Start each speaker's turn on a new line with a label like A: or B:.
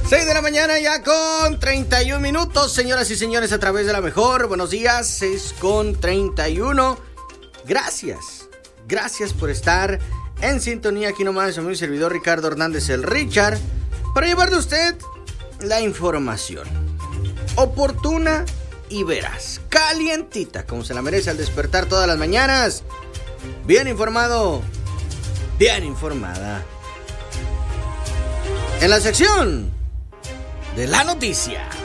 A: 6 de la mañana ya con 31 minutos, señoras y señores, a través de la mejor. Buenos días, 6 con 31. Gracias por estar en sintonía aquí nomás. Soy mi servidor Ricardo Hernández, el Richard, para llevarle a usted la información oportuna y veraz, calientita, como se la merece al despertar todas las mañanas. Bien informado, bien informada. En la sección de la noticia.